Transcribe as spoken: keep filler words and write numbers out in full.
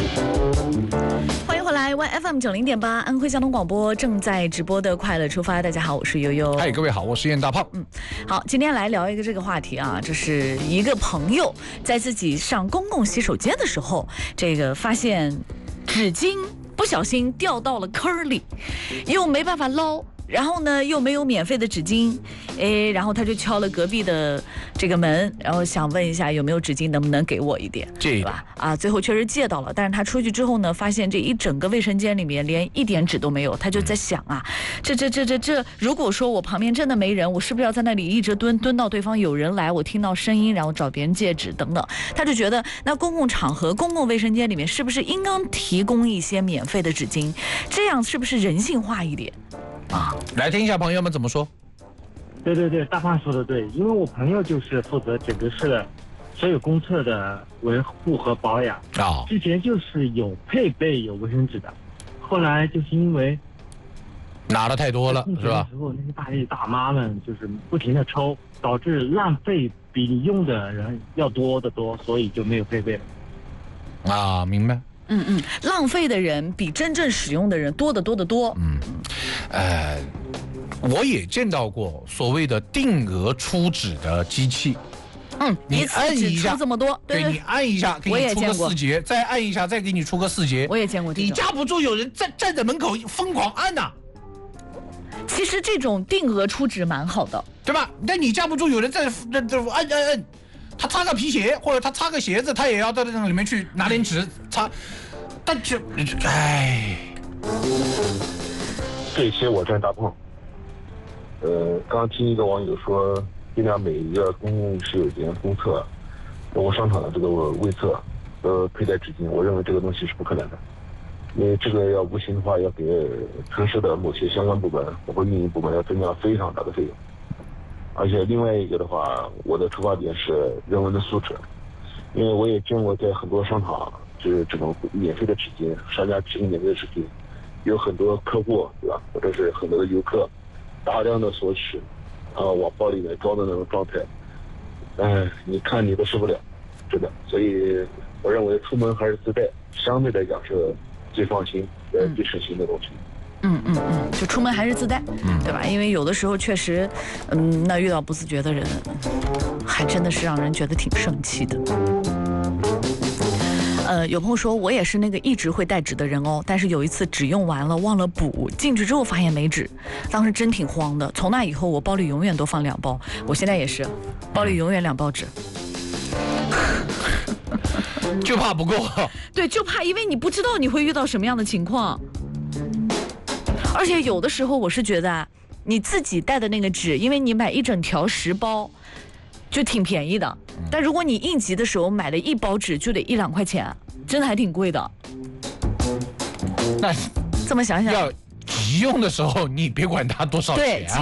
欢迎回来 ，Y F M 九零点八，安徽交通广播正在直播的《快乐出发》。大家好，我是悠悠。 嗨，各位好，我是燕大胖。 嗯，好，今天来聊一个这个话题啊，这是一个朋友在自己上公共洗手间的时候，这个发现纸巾不小心掉到了坑里，又没办法捞。然后呢，又没有免费的纸巾，哎，然后他就敲了隔壁的这个门，然后想问一下有没有纸巾，能不能给我一点， 借吧？啊，最后确实借到了，但是他出去之后呢，发现这一整个卫生间里面连一点纸都没有，他就在想啊，这这这这这，如果说我旁边真的没人，我是不是要在那里一直蹲蹲到对方有人来，我听到声音，然后找别人借纸等等？他就觉得，那公共场合、公共卫生间里面是不是应当提供一些免费的纸巾？这样是不是人性化一点？啊， 来听一下朋友们怎么说。 对对对，大胖说的对，因为我朋友就是负责整个市的所有公厕的维护和保养啊、哦。之前就是有配备有卫生纸的，后来就是因为拿的太多了，是吧？ 时候那些大爷大妈们就是不停的抽，导致浪费比你用的人要多得多，所以就没有配备了。 啊，明白。 嗯嗯，浪费的人比真正使用的人多得多得多。 嗯，呃，我也见到过所谓的定额出纸的机器。 嗯， 你按一下， 出这么多，对对， 你按一下，给你出个四节，再按一下，再给你出个四节。 我也见过这种。 你架不住有人站站在门口疯狂按呐、啊。 其实这种定额出纸蛮好的， 对吧？但你架不住有人在那这按按按。他擦个皮鞋，或者他擦个鞋子，他也要到那里面去拿点纸擦。但这，唉， 这一期我站大胖。呃，刚听一个网友说，尽量每一个公共洗手间公厕，包括商场的这个卫厕，呃，佩戴纸巾。我认为这个东西是不可能的，因为这个要不行的话，要给城市的某些相关部门，包括运营部门要增加非常大的费用。而且另外一个的话，我的出发点是人文的素质，因为我也见过在很多商场，就是这种免费的纸巾，商家提供免费的纸巾，有很多客户，对吧？或者是很多的游客，大量的索取，啊，往包里面装的那种状态，哎，你看你都受不了，真的。所以我认为出门还是自带，相对来讲是最放心、呃最省心的东西。 嗯嗯嗯，就出门还是自带，对吧？因为有的时候确实，嗯，那遇到不自觉的人，还真的是让人觉得挺生气的。呃，有朋友说我也是那个一直会带纸的人哦，但是有一次纸用完了忘了补，进去之后发现没纸，当时真挺慌的。从那以后我包里永远都放两包，我现在也是，包里永远两包纸。 就怕不够。 对，就怕，因为你不知道你会遇到什么样的情况。而且有的时候我是觉得啊，你自己带的那个纸，因为你买一整条十包，就挺便宜的。但如果你应急的时候买的一包纸就得一两块钱，真的还挺贵的。 那这么想想， 要急用的时候，你别管它多少钱啊。